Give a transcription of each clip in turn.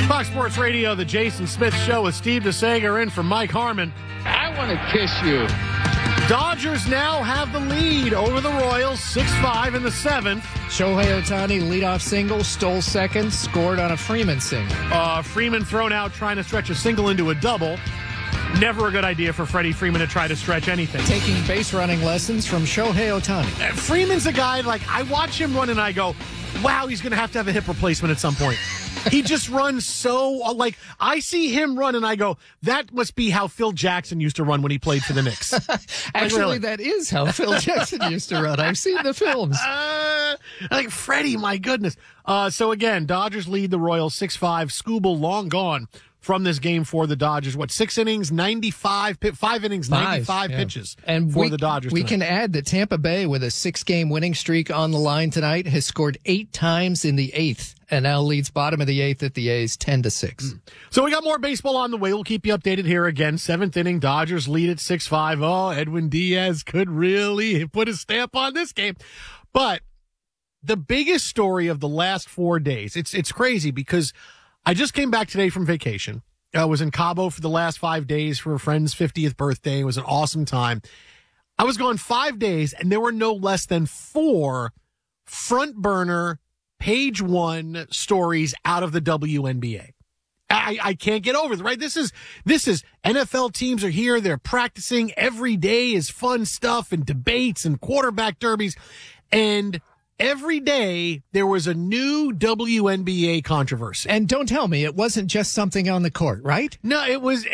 Fox Sports Radio, the Jason Smith Show with Steve DeSager in for Mike Harmon. I want to kiss you. Dodgers now have the lead over the Royals, 6-5 in the seventh. Shohei Ohtani, leadoff single, stole second, scored on a Freeman single. Freeman thrown out trying to stretch a single into a double. Never a good idea for Freddie Freeman to try to stretch anything. Taking base running lessons from Shohei Ohtani. Freeman's a guy, I watch him run and I go, wow, he's going to have a hip replacement at some point. He just runs so, I see him run and I go, that must be how Phil Jackson used to run when he played for the Knicks. Actually, really. That is how Phil Jackson used to run. I've seen the films. Freddie, my goodness. So again, Dodgers lead the Royals 6-5. Skubal long gone from this game for the Dodgers. 6 innings, 95, 5 innings, 95 pitches for the Dodgers We tonight. can add that Tampa Bay, with a 6-game winning streak on the line tonight, has scored 8 times in the 8th and now leads bottom of the 8th at the A's 10-6. So we got more baseball on the way. We'll keep you updated here again. 7th inning, Dodgers lead at 6-5. Oh, Edwin Diaz could really put a stamp on this game. But the biggest story of the last 4 days, it's crazy because I just came back today from vacation. I was in Cabo for the last 5 days for a friend's 50th birthday. It was an awesome time. I was gone 5 days, and there were no less than 4 front burner, page one stories out of the WNBA. I can't get over it, right? This is NFL teams are here. They're practicing. Every day is fun stuff and debates and quarterback derbies. And every day, there was a new WNBA controversy. And don't tell me it wasn't just something on the court, right? No, it was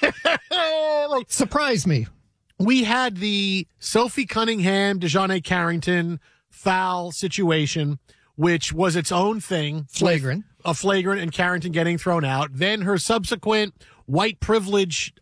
surprise me. We had the Sophie Cunningham, DeJounte Carrington foul situation, which was its own thing. Flagrant. A flagrant and Carrington getting thrown out. Then her subsequent white privilege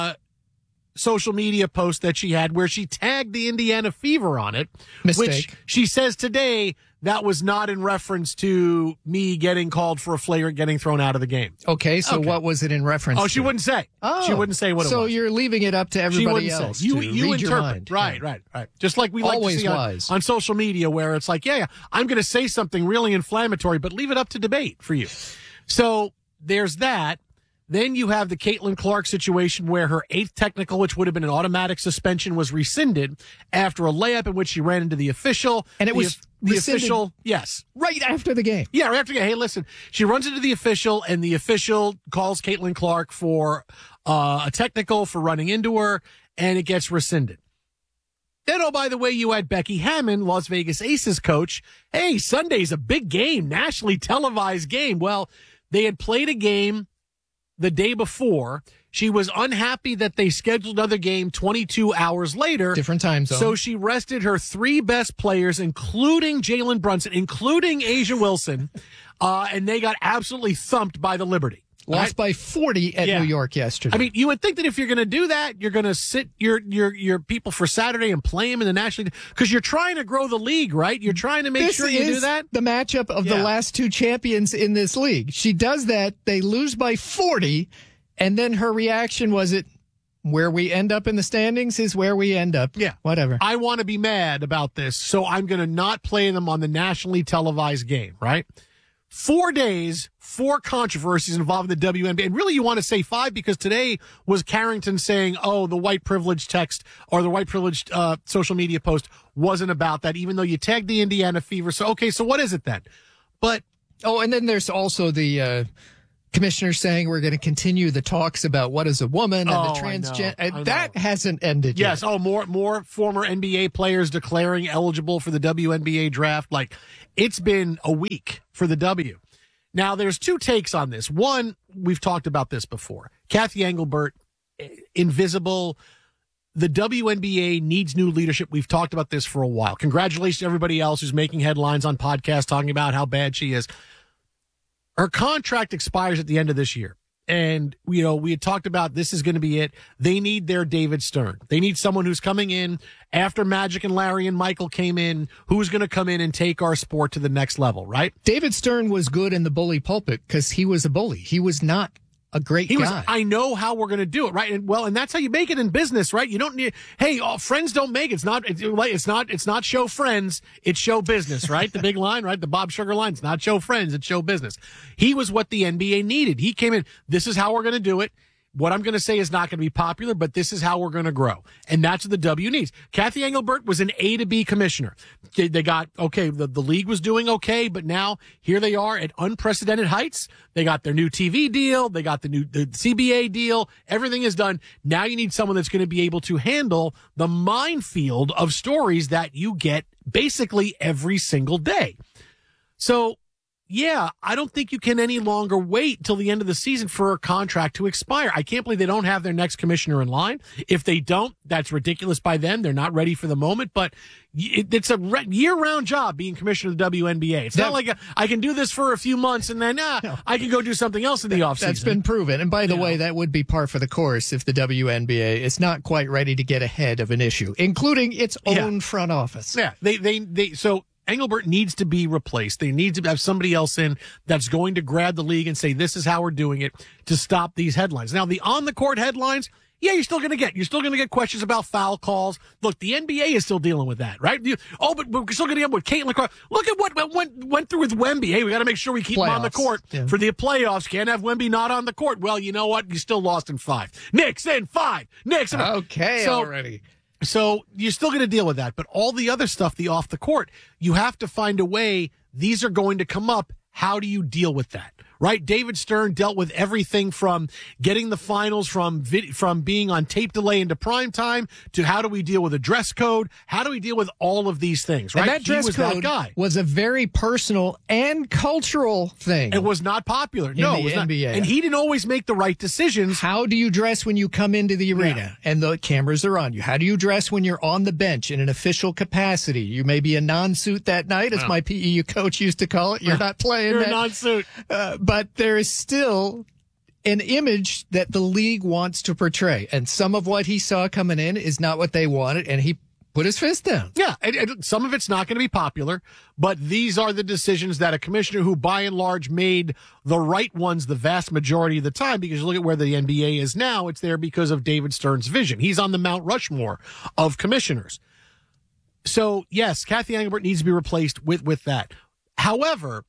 social media post that she had where she tagged the Indiana Fever on it. Mistake. Which she says today that was not in reference to me getting called for a flagrant getting thrown out of the game. Okay, so what was it in reference to? She wouldn't say. Oh, she wouldn't say what it was. So you're leaving it up to everybody else say. You read interpret. your mind. Right. Just like we like Always to see on social media where it's like, I'm going to say something really inflammatory, but leave it up to debate for you. So there's that. Then you have the Caitlin Clark situation where her 8th technical, which would have been an automatic suspension, was rescinded after a layup in which she ran into the official. And it was the rescinded official, yes. Right after the game. Yeah, right after the game. Hey, listen, she runs into the official, and the official calls Caitlin Clark for a technical for running into her, and it gets rescinded. Then, oh, by the way, you had Becky Hammon, Las Vegas Aces coach. Hey, Sunday's a big game, nationally televised game. Well, they had played a game the day before. She was unhappy that they scheduled another game 22 hours later. Different time zone. So she rested her 3 best players, including Jalen Brunson, including Asia Wilson, and they got absolutely thumped by the Liberty. Lost by 40 at New York yesterday. I mean, you would think that if you're going to do that, you're going to sit your people for Saturday and play them in the National League because you're trying to grow the league, right? You're trying to make sure you do that. The matchup of the last 2 champions in this league. She does that. They lose by 40, and then her reaction was where we end up in the standings is where we end up. Yeah. Whatever. I want to be mad about this, so I'm going to not play them on the nationally televised game, right? 4 days, 4 controversies involving the WNBA. And really you want to say 5 because today was Carrington saying, the white privilege text or the white privilege social media post wasn't about that, even though you tagged the Indiana Fever. So, okay, so what is it then? But and then there's also the commissioner saying we're going to continue the talks about what is a woman and the transgender. That hasn't ended yet. Yes. More former NBA players declaring eligible for the WNBA draft. It's been a week for the W. Now, there's 2 takes on this. One, we've talked about this before. Kathy Engelbert, invisible. The WNBA needs new leadership. We've talked about this for a while. Congratulations to everybody else who's making headlines on podcasts talking about how bad she is. Her contract expires at the end of this year. And, we had talked about this is going to be it. They need their David Stern. They need someone who's coming in after Magic and Larry and Michael came in, who's going to come in and take our sport to the next level, right? David Stern was good in the bully pulpit because he was a bully. He was not a great He was, guy. I know how we're going to do it, right? And that's how you make it in business, right? You don't need, hey, friends don't make it. It's not show friends, it's show business, right? The big line, right? The Bob Sugar line. It's not show friends, it's show business. He was what the NBA needed. He came in, this is how we're going to do it. What I'm going to say is not going to be popular, but this is how we're going to grow. And that's what the W needs. Kathy Engelbert was an A to B commissioner. They got, okay, the league was doing okay, but now here they are at unprecedented heights. They got their new TV deal. They got the CBA deal. Everything is done. Now you need someone that's going to be able to handle the minefield of stories that you get basically every single day. So, yeah, I don't think you can any longer wait till the end of the season for a contract to expire. I can't believe they don't have their next commissioner in line. If they don't, that's ridiculous by them. They're not ready for the moment, but it's a year-round job being commissioner of the WNBA. It's not like I can do this for a few months and then I can go do something else in the offseason. That's been proven. And by the way, that would be par for the course if the WNBA is not quite ready to get ahead of an issue, including its own front office. Yeah, so Engelbert needs to be replaced. They need to have somebody else in that's going to grab the league and say, this is how we're doing it to stop these headlines. Now, the on-the-court headlines, yeah, you're still going to get questions about foul calls. Look, the NBA is still dealing with that, right? But we're still going to get with Caitlin Clark. Look at what went through with Wemby. Hey, we got to make sure we keep him on the court for the playoffs. Can't have Wemby not on the court. Well, you know what? You still lost in 5. Knicks in 5. Knicks in 5. Okay, already. So you're still going to deal with that. But all the other stuff, the off the court, you have to find a way. These are going to come up. How do you deal with that? Right? David Stern dealt with everything from getting the finals from being on tape delay into prime time to how do we deal with a dress code? How do we deal with all of these things? Right? And that dress code was a very personal and cultural thing. It was not popular. No, it was not. NBA. And he didn't always make the right decisions. How do you dress when you come into the arena and the cameras are on you? How do you dress when you're on the bench in an official capacity? You may be a non-suit that night, as my PEU coach used to call it. You're not playing. You're a non-suit. But there is still an image that the league wants to portray. And some of what he saw coming in is not what they wanted, and he put his fist down. Yeah, and some of it's not going to be popular, but these are the decisions that a commissioner who, by and large, made the right ones the vast majority of the time, because you look at where the NBA is now, it's there because of David Stern's vision. He's on the Mount Rushmore of commissioners. So, yes, Kathy Engelbert needs to be replaced with that. However,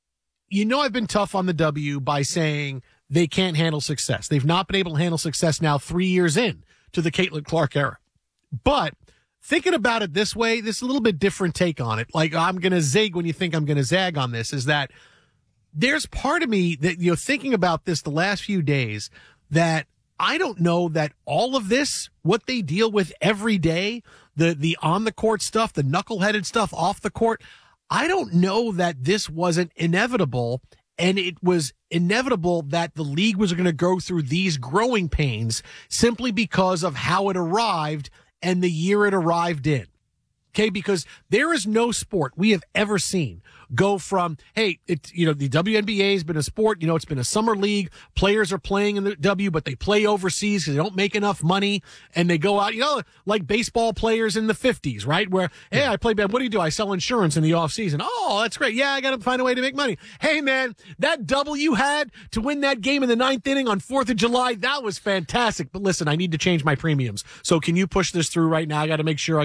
I've been tough on the W by saying they can't handle success. They've not been able to handle success now 3 years in to the Caitlin Clark era. But thinking about it this way, this is a little bit different take on it. Like, I'm going to zig when you think I'm going to zag on this, is that there's part of me that, thinking about this the last few days, that I don't know that all of this, what they deal with every day, the on the court stuff, the knuckleheaded stuff off the court, I don't know that this wasn't inevitable, and it was inevitable that the league was going to go through these growing pains simply because of how it arrived and the year it arrived in. Okay, because there is no sport we have ever seen go from, hey, the WNBA has been a sport, it's been a summer league. Players are playing in the W, but they play overseas because they don't make enough money. And they go out, like baseball players in the 50s, right? Where, hey, I play, what do? I sell insurance in the off season. Oh, that's great. Yeah, I got to find a way to make money. Hey, man, that double you had to win that game in the 9th inning on 4th of July, that was fantastic. But listen, I need to change my premiums. So can you push this through right now? I got to make sure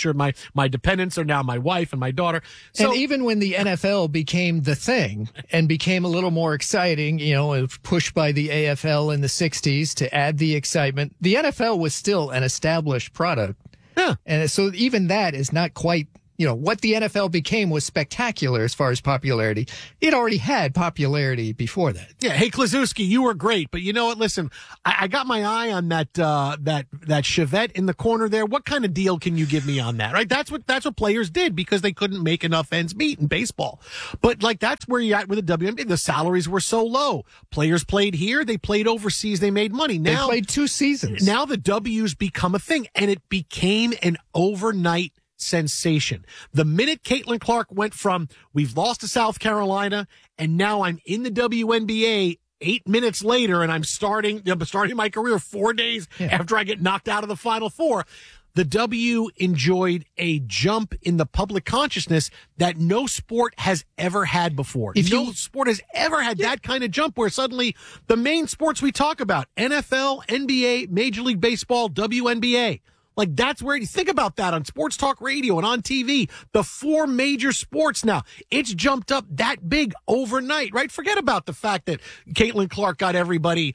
my dependents are now my wife and my daughter. So, and even when the NFL became the thing and became a little more exciting, pushed by the AFL in the 60s to add the excitement, the NFL was still an established product. Yeah. And so even that is not quite, what the NFL became was spectacular as far as popularity. It already had popularity before that. Yeah. Hey, Klazewski, you were great, but you know what? Listen, I got my eye on that Chevette in the corner there. What kind of deal can you give me on that? Right. That's what players did because they couldn't make enough ends meet in baseball. But that's where you're at with the WNBA. The salaries were so low. Players played here. They played overseas. They made money. Now they played 2 seasons. Now the W's become a thing, and it became an overnight sensation. The minute Caitlin Clark went from, we've lost to South Carolina, and now I'm in the WNBA 8 minutes later, and I'm starting my career 4 days after I get knocked out of the Final Four. the W enjoyed a jump in the public consciousness that no sport has ever had before. No sport has ever had that kind of jump where suddenly the main sports we talk about, NFL, NBA, Major League Baseball, WNBA, like that's where you think about that on sports talk radio and on TV, the 4 major sports now. It's jumped up that big overnight, right? Forget about the fact that Caitlin Clark got everybody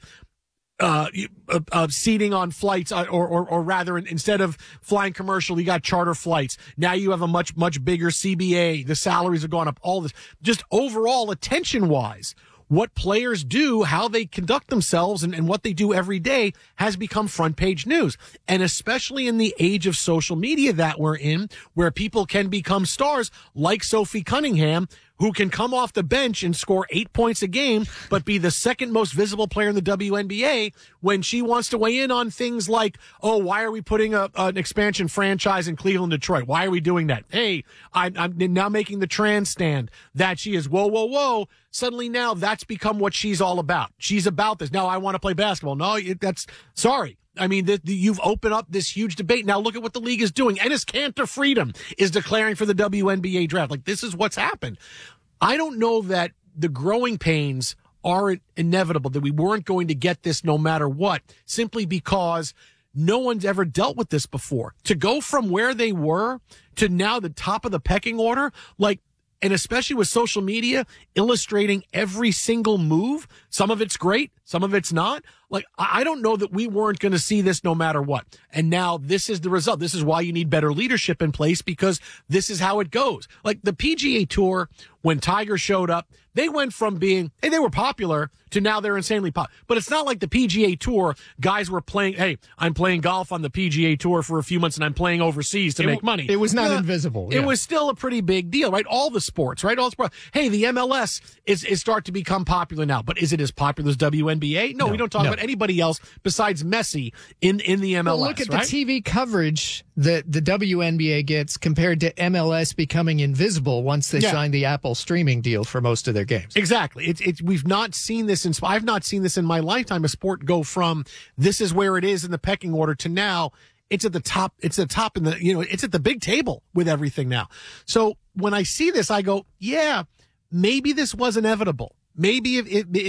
seating on flights, or rather, instead of flying commercial, you got charter flights. Now you have a much bigger CBA. The salaries have gone up. All this, just overall attention wise, what players do, how they conduct themselves, and what they do every day has become front page news. And especially in the age of social media that we're in, where people can become stars like Sophie Cunningham, who can come off the bench and score 8 points a game, but be the second most visible player in the WNBA when she wants to weigh in on things like, oh, why are we putting an expansion franchise in Cleveland, Detroit? Why are we doing that? Hey, I'm now making the trans stand that she is, whoa. Suddenly now that's become what she's all about. She's about this. Now I want to play basketball. No, sorry. I mean, you've opened up this huge debate. Now look at what the league is doing. Enes Kanter Freedom is declaring for the WNBA draft. Like, this is what's happened. I don't know that the growing pains are inevitable, that we weren't going to get this no matter what, simply because no one's ever dealt with this before. To go from where they were to now the top of the pecking order, like, and especially with social media illustrating every single move. Some of it's great. Some of it's not. Like, I don't know that we weren't going to see this no matter what. And now this is the result. This is why you need better leadership in place, because this is how it goes. Like the PGA Tour, when Tiger showed up, they went from being, hey, they were popular to now they're insanely popular. But it's not like the PGA Tour guys were playing, hey, I'm playing golf on the PGA Tour for a few months and I'm playing overseas to make money. It was not invisible. It was still a pretty big deal, right? All the sports, right? All the sports. Hey, the MLS is starting to become popular now, but is it as popular as WNBA? No, we don't talk about anybody else besides Messi in the MLS. Well, look at the TV coverage that the WNBA gets compared to MLS becoming invisible once they signed the Apple streaming deal for most of their games. Exactly. We've not seen this I've not seen this in my lifetime, a sport go from this is where it is in the pecking order to now it's at the top. It's the top in the, it's at the big table with everything now. So when I see this, I go, yeah, maybe this was inevitable. Maybe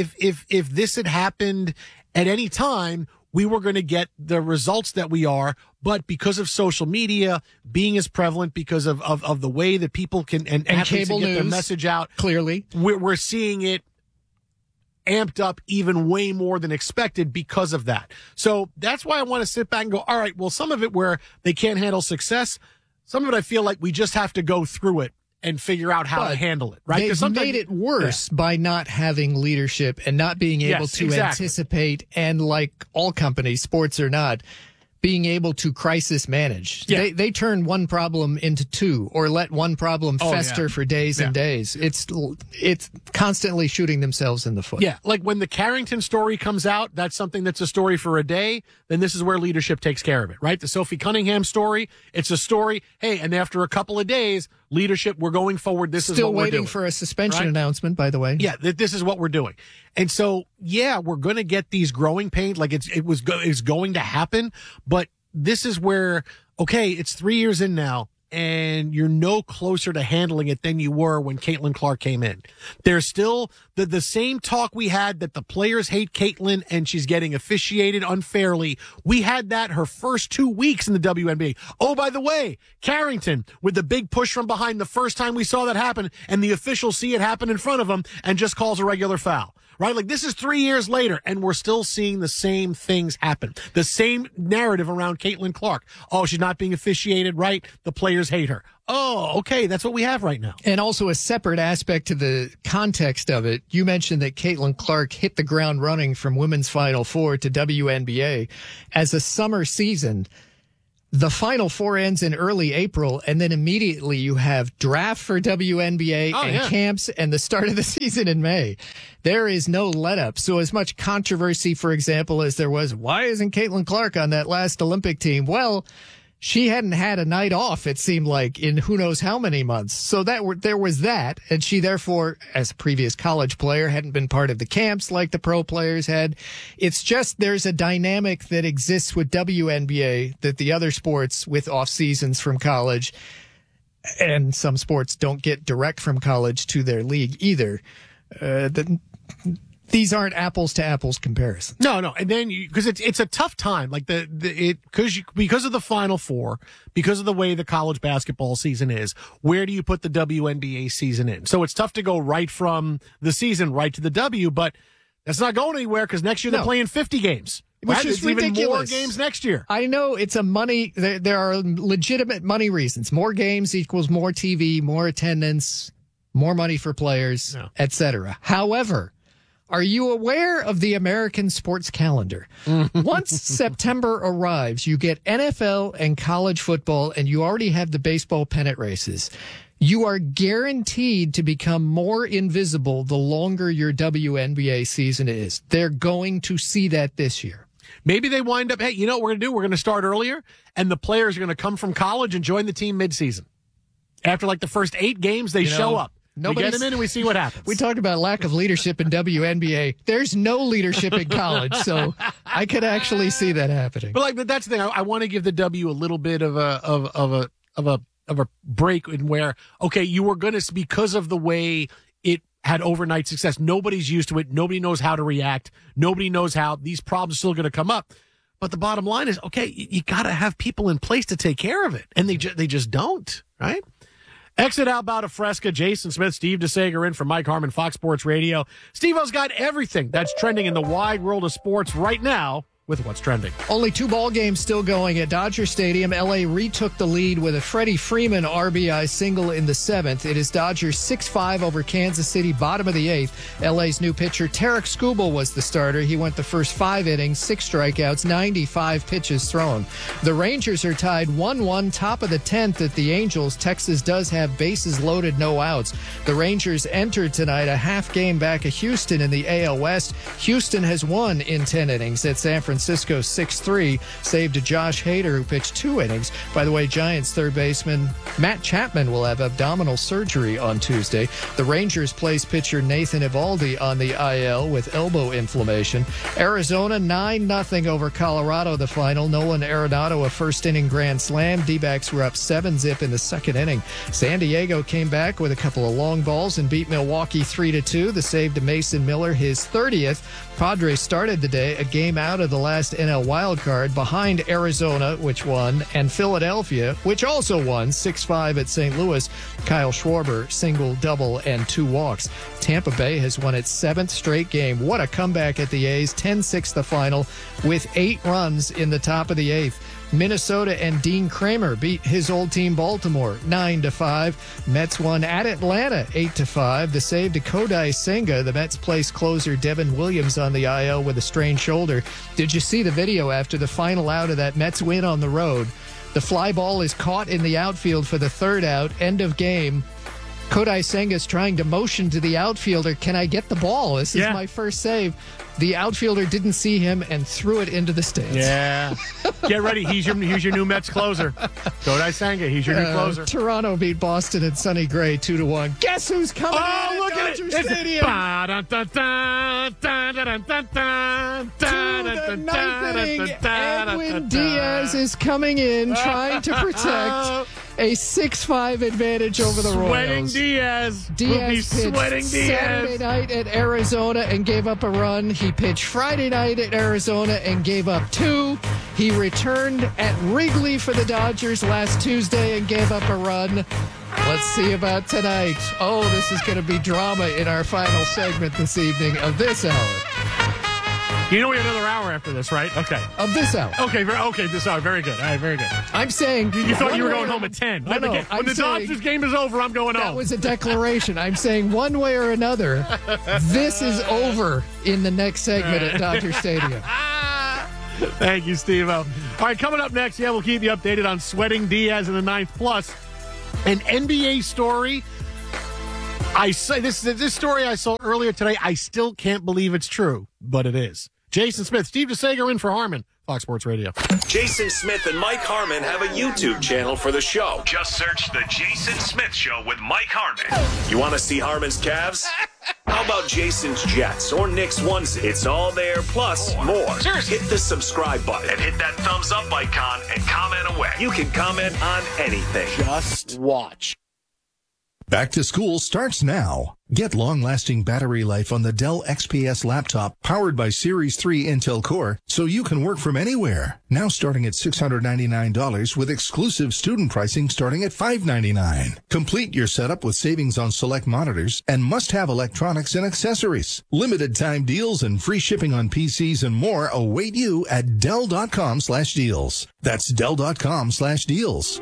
if this had happened at any time, we were going to get the results that we are. But because of social media being as prevalent, because of the way that people can and athletes can get their message out, clearly, we're seeing it amped up even way more than expected because of that. So that's why I want to sit back and go, all right, well, some of it where they can't handle success, some of it I feel like we just have to go through it and figure out how to handle it, right? They've made it worse by not having leadership and not being able to anticipate, and like all companies, sports or not, being able to crisis manage. Yeah. They turn one problem into two, or let one problem fester for days and days. It's constantly shooting themselves in the foot. Yeah, like when the Carrington story comes out, that's something that's a story for a day, then this is where leadership takes care of it, right? The Sophie Cunningham story, it's a story, hey, and after a couple of days, leadership, we're going forward, this is what we're doing. Still waiting for a suspension announcement, by the way. Yeah, this is what we're doing. And so, yeah, we're going to get these growing pains, like it's going to happen, but this is where, okay, it's 3 years in now, and you're no closer to handling it than you were when Caitlin Clark came in. There's still the same talk we had that the players hate Caitlin and she's getting officiated unfairly. We had that her first 2 weeks in the WNBA. Oh, by the way, Carrington with the big push from behind the first time we saw that happen, and the officials see it happen in front of him and just calls a regular foul. Right? Like, this is 3 years later, and we're still seeing the same things happen. The same narrative around Caitlin Clark. Oh, she's not being officiated right. The players hate her. Oh, okay. That's what we have right now. And also a separate aspect to the context of it. You mentioned that Caitlin Clark hit the ground running from Women's Final Four to WNBA as a summer season. The Final Four ends in early April, and then immediately you have draft for WNBA camps and the start of the season in May. There is no let-up. So as much controversy, for example, as there was, why isn't Caitlin Clark on that last Olympic team? Well, she hadn't had a night off, it seemed like, in who knows how many months. So there was that. And she therefore, as a previous college player, hadn't been part of the camps like the pro players had. It's just there's a dynamic that exists with WNBA that the other sports with off seasons from college and some sports don't get direct from college to their league either. These aren't apples to apples comparisons. No, and then because it's a tough time, like because of the Final Four, because of the way the college basketball season is. Where do you put the WNBA season in? So it's tough to go right from the season right to the W, but that's not going anywhere because next year they're playing 50 games. Which is ridiculous. Even more games next year. I know it's a money. There are legitimate money reasons. More games equals more TV, more attendance, more money for players, etc. However, are you aware of the American sports calendar? Once September arrives, you get NFL and college football, and you already have the baseball pennant races. You are guaranteed to become more invisible the longer your WNBA season is. They're going to see that this year. Maybe they wind up, hey, you know what we're going to do? We're going to start earlier, and the players are going to come from college and join the team midseason. After like the first 8 games, they show up. We get them in and we see what happens. We talked about lack of leadership in WNBA. There's no leadership in college, so I could actually see that happening. But that's the thing. I want to give the W a little bit of a break in where, okay, you were going to, because of the way it had overnight success, nobody's used to it. Nobody knows how to react. Nobody knows how these problems are still going to come up. But the bottom line is, okay, you got to have people in place to take care of it, and they just don't, right? Exit out about a Fresca. Jason Smith, Steve DeSager in for Mike Harmon, Fox Sports Radio. Steve-O's got everything that's trending in the wide world of sports right now with what's trending. Only 2 ball games still going at Dodger Stadium. LA retook the lead with a Freddie Freeman RBI single in the 7th. It is Dodgers 6-5 over Kansas City, bottom of the 8th. LA's new pitcher, Tarek Skubal, was the starter. He went the first 5 innings, 6 strikeouts, 95 pitches thrown. The Rangers are tied 1-1, top of the 10th at the Angels. Texas does have bases loaded, no outs. The Rangers entered tonight a half game back of Houston in the AL West. Houston has won in 10 innings at San Francisco 6-3, saved to Josh Hader, who pitched 2 innings. By the way, Giants third baseman Matt Chapman will have abdominal surgery on Tuesday. The Rangers place pitcher Nathan Eovaldi on the IL with elbow inflammation. Arizona 9-0 over Colorado, the final. Nolan Arenado, a first-inning grand slam. D-backs were up 7-zip in the second inning. San Diego came back with a couple of long balls and beat Milwaukee 3-2. The save to Mason Miller, his 30th. Padres started the day a game out of the last NL wildcard behind Arizona, which won, and Philadelphia, which also won 6-5 at St. Louis. Kyle Schwarber, single, double, and 2 walks. Tampa Bay has won its 7th straight game. What a comeback at the A's. 10-6 the final with 8 runs in the top of the 8th. Minnesota and Dean Kramer beat his old team Baltimore 9-5. Mets won at Atlanta 8-5. The save to Kodai Senga. The Mets placed closer Devin Williams on the IL with a strained shoulder. Did you see the video after the final out of that Mets win on the road? The fly ball is caught in the outfield for the 3rd out. End of game. Kodai Senga is trying to motion to the outfielder, can I get the ball? This is my first save. The outfielder didn't see him and threw it into the stands. Yeah. Get ready. He's your new Mets closer. Kodai Senga, he's your new closer. Toronto beat Boston and Sonny Gray 2-1. Guess who's coming in at look Dodger at it. Stadium? To the 9th inning, Edwin Diaz is coming in trying to protect a 6-5 advantage over the Sweating Royals. Diaz. Diaz pitched sweating Saturday Diaz. night at Arizona and gave up a run. He pitched Friday night at Arizona and gave up 2. He returned at Wrigley for the Dodgers last Tuesday and gave up a run. Let's see about tonight. Oh, this is going to be drama in our final segment this evening of this hour. You know we have another hour after this, right? Okay. Of this hour. Okay, this hour. Very good. All right, very good. I'm saying... You thought you were going home at 10. No, no, when the Dodgers game is over, I'm going home. That was a declaration. I'm saying one way or another, this is over in the next segment at Dodger Stadium. Thank you, Steve-O. All right, coming up next, we'll keep you updated on sweating Diaz in the 9th. Plus, an NBA story. I say this story I saw earlier today. I still can't believe it's true, but it is. Jason Smith, Steve DeSager in for Harmon. Fox Sports Radio. Jason Smith and Mike Harmon have a YouTube channel for the show. Just search The Jason Smith Show with Mike Harmon. You want to see Harmon's Cavs? How about Jason's Jets or Knicks onesie? It's all there, plus more. Seriously. Hit the subscribe button And hit that thumbs up icon and comment away. You can comment on anything. Just watch. Back to school starts now. Get long-lasting battery life on the Dell XPS laptop powered by Series 3 Intel Core so you can work from anywhere. Now starting at $699 with exclusive student pricing starting at $599. Complete your setup with savings on select monitors and must-have electronics and accessories. Limited time deals and free shipping on PCs and more await you at Dell.com/deals. That's Dell.com/deals.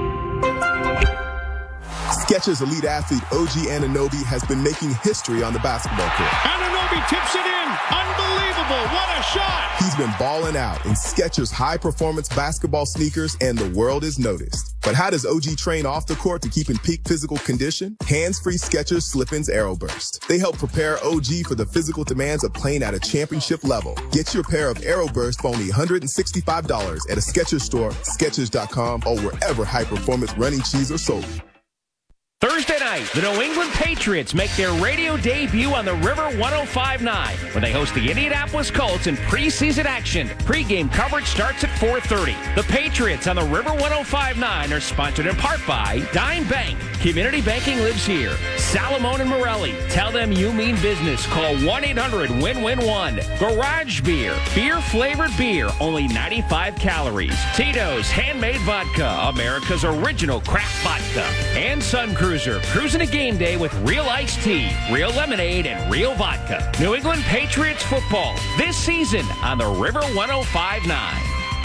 Skechers elite athlete OG Anunoby has been making history on the basketball court. Anunoby tips it in. Unbelievable. What a shot. He's been balling out in Skechers high-performance basketball sneakers, and the world is noticed. But how does OG train off the court to keep in peak physical condition? Hands-free Skechers Slip-ins Aeroburst. They help prepare OG for the physical demands of playing at a championship level. Get your pair of Aeroburst for only $165 at a Skechers store, Skechers.com, or wherever high-performance running shoes are sold. Thursday night, the New England Patriots make their radio debut on the River 105.9 when they host the Indianapolis Colts in preseason action. Pre-game coverage starts at 4:30. The Patriots on the River 105.9 are sponsored in part by Dime Bank. Community banking lives here. Salamone and Morelli. Tell them you mean business. Call 1-800-WIN-WIN-1. Garage Beer. Beer-flavored beer. Only 95 calories. Tito's Handmade Vodka. America's original craft vodka. And Sun Cruiser. Cruising a game day with real iced tea, real lemonade, and real vodka. New England Patriots football this season on the River 105.9.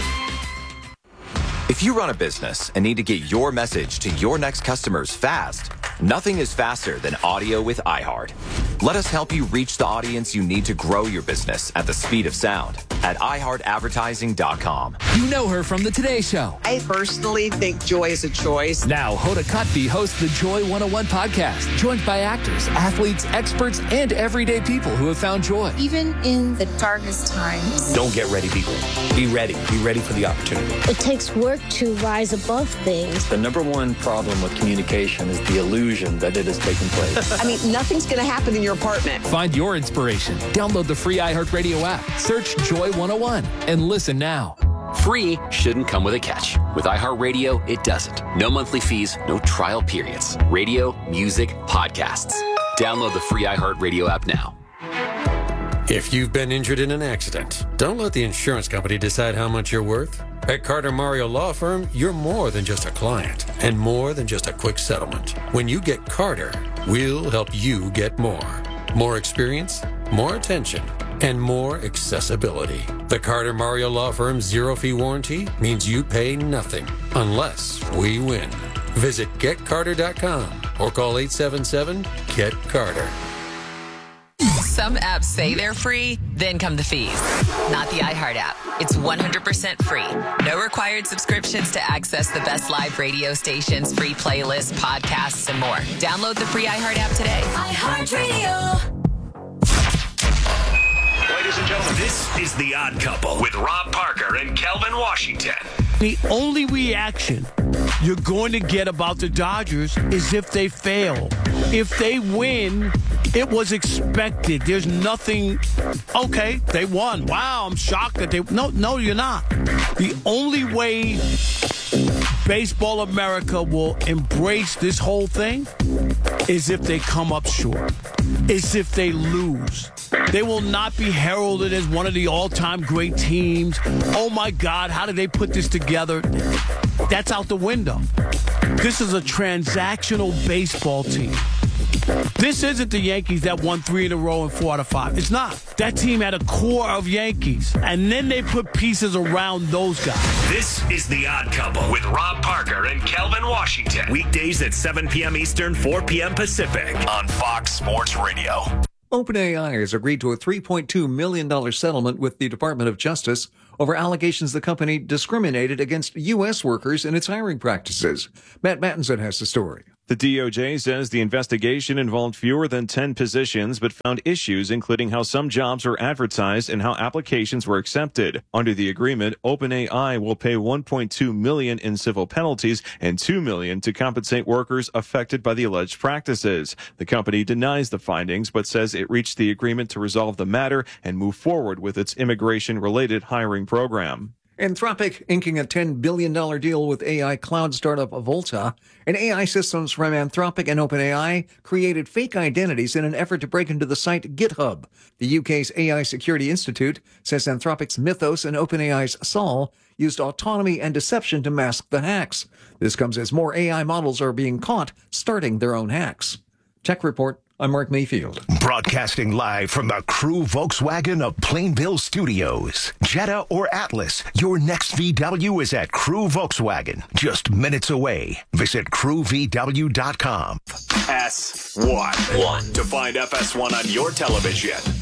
If you run a business and need to get your message to your next customers fast, nothing is faster than audio with iHeart. Let us help you reach the audience you need to grow your business at the speed of sound at iHeartAdvertising.com. You know her from the Today Show. I personally think Joy is a choice. Now, Hoda Kotb hosts the Joy 101 podcast, joined by actors, athletes, experts, and everyday people who have found joy. Even in the darkest times. Don't get ready, people. Be ready. Be ready for the opportunity. It takes work to rise above things. The number one problem with communication is the illusion that it is taking place. I mean, nothing's going to happen in your apartment. Find your inspiration. Download the free iHeartRadio app. Search Joy 101 and listen now. Free shouldn't come with a catch. With iHeartRadio, it doesn't. No monthly fees, no trial periods. Radio, music, podcasts. Download the free iHeartRadio app now. If you've been injured in an accident, don't let the insurance company decide how much you're worth. At Carter Mario Law Firm, you're more than just a client and more than just a quick settlement. When you get Carter, we'll help you get more. More experience, more attention, and more accessibility. The Carter Mario Law Firm's zero-fee warranty means you pay nothing unless we win. Visit GetCarter.com or call 877-GET-CARTER. Some apps say they're free, then come the fees. Not the iHeart app. It's 100% free. No required subscriptions to access the best live radio stations, free playlists, podcasts, and more. Download the free iHeart app today. iHeartRadio. Ladies and gentlemen, this is The Odd Couple with Rob Parker and Kelvin Washington. The only reaction you're going to get about the Dodgers is if they fail. If they win, it was expected. There's nothing, okay, they won. Wow, I'm shocked that they, no, you're not. The only way Baseball America will embrace this whole thing is if they come up short. Is if they lose. They will not be heralded as one of the all-time great teams. Oh, my God, how did they put this together? That's out the window. This is a transactional baseball team. This isn't the Yankees that won 3 in a row and 4 out of 5. It's not. That team had a core of Yankees, and then they put pieces around those guys. This is The Odd Couple with Rob Parker and Kelvin Washington. Weekdays at 7 p.m. Eastern, 4 p.m. Pacific on Fox Sports Radio. OpenAI has agreed to a $3.2 million settlement with the Department of Justice over allegations the company discriminated against U.S. workers in its hiring practices. Matt Mattinson has the story. The DOJ says the investigation involved fewer than 10 positions, but found issues including how some jobs were advertised and how applications were accepted. Under the agreement, OpenAI will pay $1.2 million in civil penalties and $2 million to compensate workers affected by the alleged practices. The company denies the findings, but says it reached the agreement to resolve the matter and move forward with its immigration-related hiring program. Anthropic inking a $10 billion deal with AI cloud startup Volta, and AI systems from Anthropic and OpenAI created fake identities in an effort to break into the site GitHub. The UK's AI Security Institute says Anthropic's Mythos and OpenAI's Sol used autonomy and deception to mask the hacks. This comes as more AI models are being caught starting their own hacks. Tech Report. I'm Mark Mayfield. Broadcasting live from the Crew Volkswagen of Plainville Studios. Jetta or Atlas, your next VW is at Crew Volkswagen. Just minutes away. Visit crewvw.com. FS1. To find FS1 on your television,